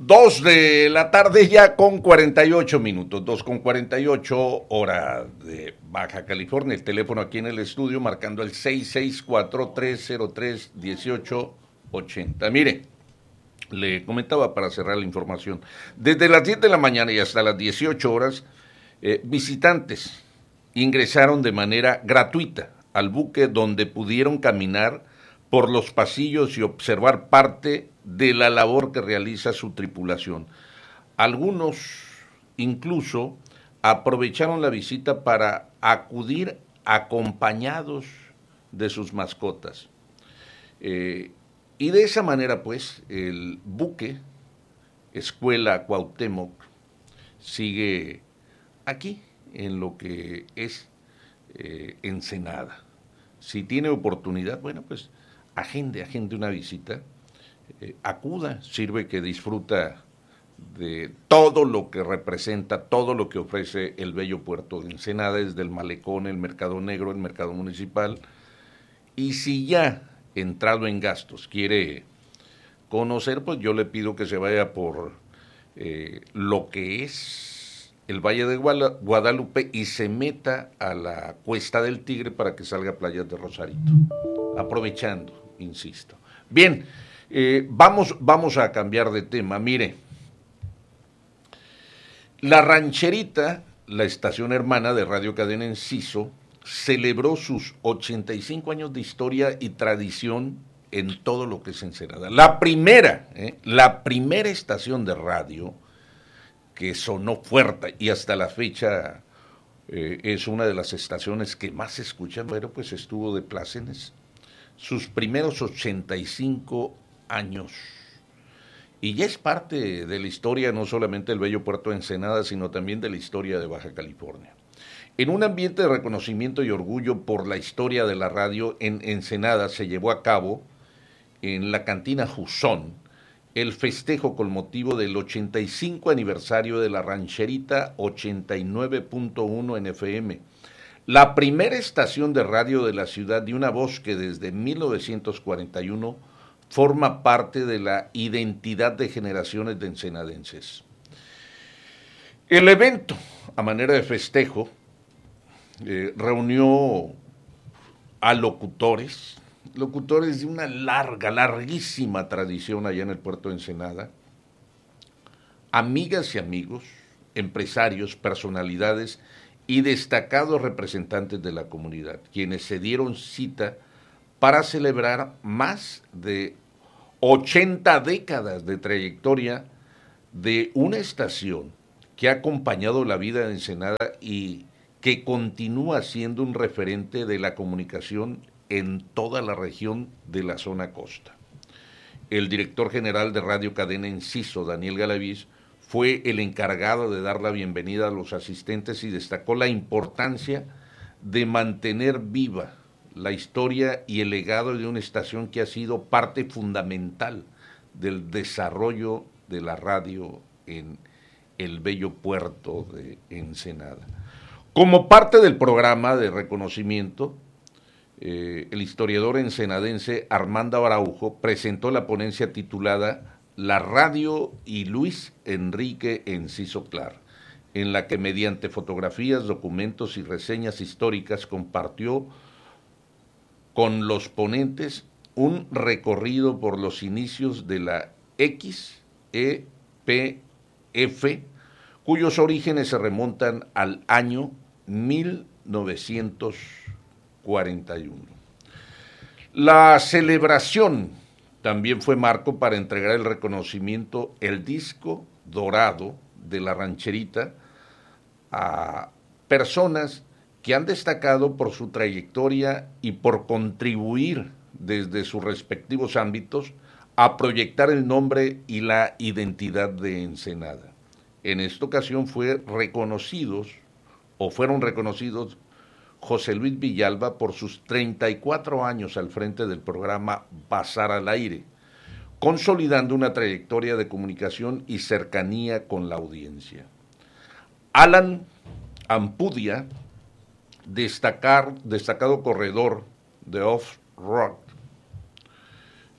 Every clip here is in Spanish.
2 de la tarde ya con 48 minutos, 2:48 hora de Baja California. El teléfono aquí en el estudio marcando el 664-303-1880. Mire, le comentaba para cerrar la información. Desde las 10 de la mañana y hasta las 18 horas, visitantes ingresaron de manera gratuita al buque donde pudieron caminar por los pasillos y observar parte de la labor que realiza su tripulación. Algunos incluso aprovecharon la visita para acudir acompañados de sus mascotas. Y de esa manera, pues, el buque Escuela Cuauhtémoc sigue aquí, en lo que es Ensenada. Si tiene oportunidad, bueno, pues, agende una visita, acuda, sirve que disfruta de todo lo que representa, todo lo que ofrece el bello puerto de Ensenada, desde el malecón, el mercado negro, el mercado municipal. Y si ya entrado en gastos quiere conocer, pues yo le pido que se vaya por lo que es el Valle de Guadalupe y se meta a la Cuesta del Tigre para que salga a Playas de Rosarito, aprovechando, insisto. Bien, vamos a cambiar de tema. Mire, La Rancherita, la estación hermana de Radio Cadena Enciso, celebró sus 85 años de historia y tradición en todo lo que es Ensenada. La primera estación de radio que sonó fuerte y hasta la fecha es una de las estaciones que más se escuchan, pero pues estuvo de plácemes. Sus primeros 85 años. Y ya es parte de la historia, no solamente del bello puerto de Ensenada, sino también de la historia de Baja California. En un ambiente de reconocimiento y orgullo por la historia de la radio en Ensenada se llevó a cabo en la cantina Jusón el festejo con motivo del 85 aniversario de La Rancherita 89.1 en FM, la primera estación de radio de la ciudad de una voz que desde 1941 forma parte de la identidad de generaciones de ensenadenses. El evento, a manera de festejo, reunió a locutores de una larguísima tradición allá en el puerto de Ensenada, amigas y amigos, empresarios, personalidades y destacados representantes de la comunidad, quienes se dieron cita para celebrar más de 80 décadas de trayectoria de una estación que ha acompañado la vida de Ensenada y que continúa siendo un referente de la comunicación en toda la región de la zona costa. El director general de Radio Cadena Enciso, Daniel Galaviz, fue el encargado de dar la bienvenida a los asistentes y destacó la importancia de mantener viva la historia y el legado de una estación que ha sido parte fundamental del desarrollo de la radio en el bello puerto de Ensenada. Como parte del programa de reconocimiento, el historiador ensenadense Armando Araujo presentó la ponencia titulada La Radio y Luis Enrique Enciso Clar, en la que mediante fotografías, documentos y reseñas históricas compartió con los ponentes un recorrido por los inicios de la XEPF, cuyos orígenes se remontan al año 1941. La celebración también fue marco para entregar el reconocimiento, el disco dorado de La Rancherita, a personas que han destacado por su trayectoria y por contribuir desde sus respectivos ámbitos a proyectar el nombre y la identidad de Ensenada. En esta ocasión fueron reconocidos José Luis Villalba por sus 34 años al frente del programa Pasar al Aire, consolidando una trayectoria de comunicación y cercanía con la audiencia. Alan Ampudia, destacado corredor de off-road,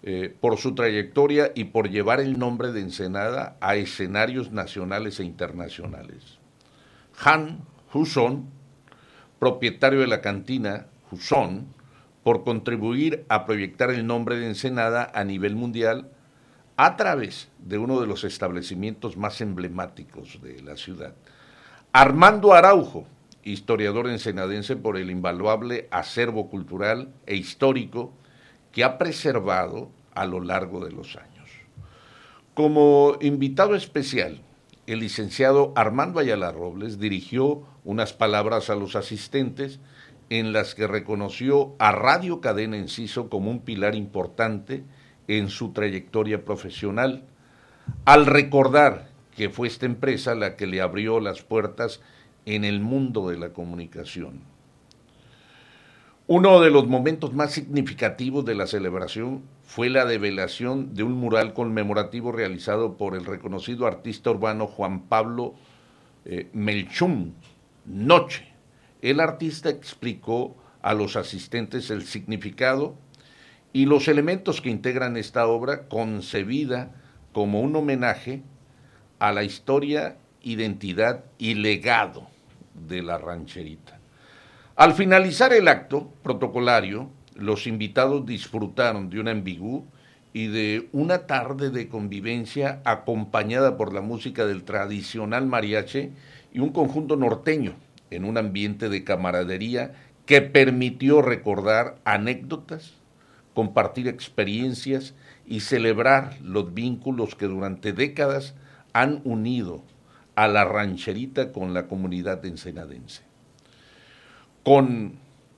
por su trayectoria y por llevar el nombre de Ensenada a escenarios nacionales e internacionales. Han Husson, propietario de la cantina Husson, por contribuir a proyectar el nombre de Ensenada a nivel mundial a través de uno de los establecimientos más emblemáticos de la ciudad. Armando Araujo, historiador ensenadense, por el invaluable acervo cultural e histórico que ha preservado a lo largo de los años. Como invitado especial, el licenciado Armando Ayala Robles dirigió unas palabras a los asistentes en las que reconoció a Radio Cadena Enciso como un pilar importante en su trayectoria profesional, al recordar que fue esta empresa la que le abrió las puertas en el mundo de la comunicación. Uno de los momentos más significativos de la celebración fue la develación de un mural conmemorativo realizado por el reconocido artista urbano Juan Pablo Melchum Noche. El artista explicó a los asistentes el significado y los elementos que integran esta obra, concebida como un homenaje a la historia, identidad y legado de la rancherita. Al finalizar el acto protocolario, los invitados disfrutaron de un ambigú y de una tarde de convivencia acompañada por la música del tradicional mariachi y un conjunto norteño en un ambiente de camaradería que permitió recordar anécdotas, compartir experiencias y celebrar los vínculos que durante décadas han unido a la rancherita con la comunidad ensenadense. Con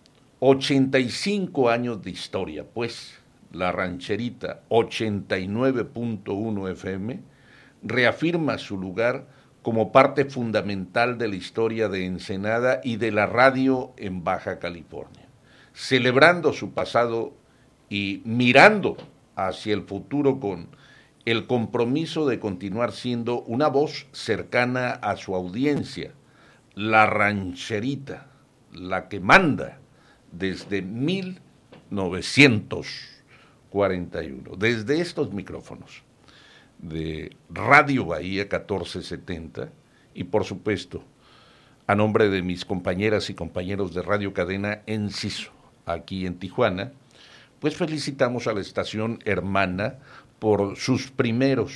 85 años de historia, pues, la rancherita 89.1 FM reafirma su lugar como parte fundamental de la historia de Ensenada y de la radio en Baja California, celebrando su pasado y mirando hacia el futuro con el compromiso de continuar siendo una voz cercana a su audiencia, la rancherita, la que manda desde 1941, desde estos micrófonos de Radio Bahía 1470 y por supuesto a nombre de mis compañeras y compañeros de Radio Cadena Enciso, aquí en Tijuana, pues felicitamos a la estación hermana por sus primeros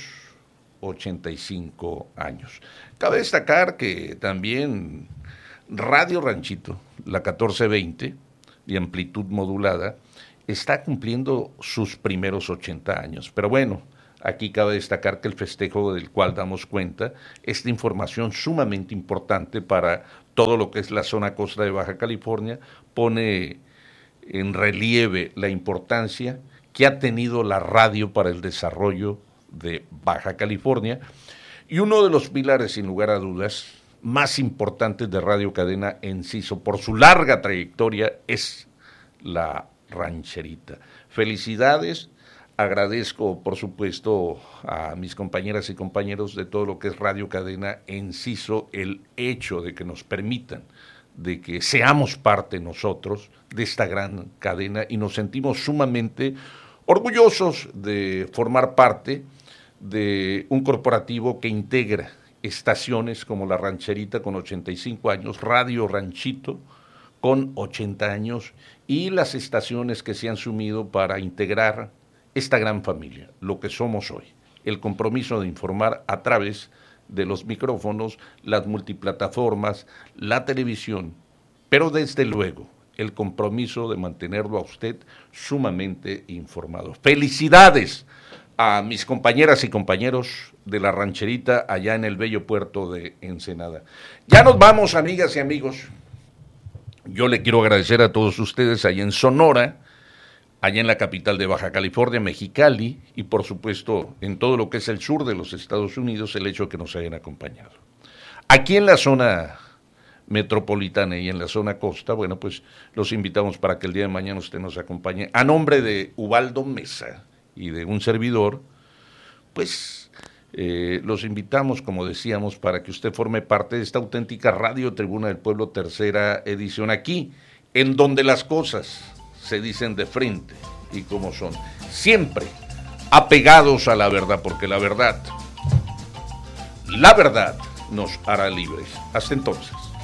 85 años. Cabe destacar que también Radio Ranchito, la 1420, de amplitud modulada, está cumpliendo sus primeros 80 años. Pero bueno, aquí cabe destacar que el festejo del cual damos cuenta es de información sumamente importante para todo lo que es la zona costa de Baja California, pone en relieve la importancia que ha tenido la radio para el desarrollo de Baja California, y uno de los pilares, sin lugar a dudas, más importantes de Radio Cadena Enciso por su larga trayectoria es la rancherita. Felicidades, agradezco por supuesto a mis compañeras y compañeros de todo lo que es Radio Cadena Enciso el hecho de que nos permitan, de que seamos parte nosotros de esta gran cadena, y nos sentimos sumamente orgullosos de formar parte de un corporativo que integra estaciones como La Rancherita con 85 años, Radio Ranchito con 80 años y las estaciones que se han sumido para integrar esta gran familia, lo que somos hoy, el compromiso de informar a través de los micrófonos, las multiplataformas, la televisión, pero desde luego el compromiso de mantenerlo a usted sumamente informado. ¡Felicidades a mis compañeras y compañeros de La Rancherita allá en el bello puerto de Ensenada! Ya nos vamos, amigas y amigos. Yo le quiero agradecer a todos ustedes allá en Sonora, allá en la capital de Baja California, Mexicali, y por supuesto en todo lo que es el sur de los Estados Unidos, el hecho de que nos hayan acompañado. Aquí en la zona metropolitana y en la zona costa, bueno, pues los invitamos para que el día de mañana usted nos acompañe. A nombre de Ubaldo Mesa y de un servidor, pues los invitamos, como decíamos, para que usted forme parte de esta auténtica Radio Tribuna del Pueblo, tercera edición, aquí, en donde las cosas se dicen de frente y como son. Siempre apegados a la verdad, porque la verdad nos hará libres. Hasta entonces.